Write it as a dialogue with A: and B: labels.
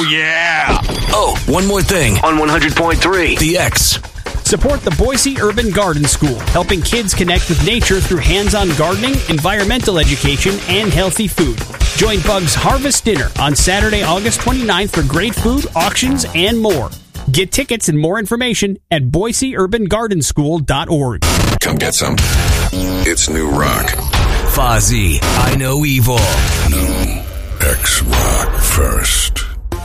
A: yeah.
B: Oh, one more thing.
A: On 100.3.
B: The X.
C: Support the Boise Urban Garden School, helping kids connect with nature through hands-on gardening, environmental education, and healthy food. Join Bug's Harvest Dinner on Saturday, August 29th for great food, auctions, and more. Get tickets and more information at BoiseUrbanGardenSchool.org.
D: Come get some. It's new rock.
B: Fozzy, I Know Evil.
D: New X Rock first.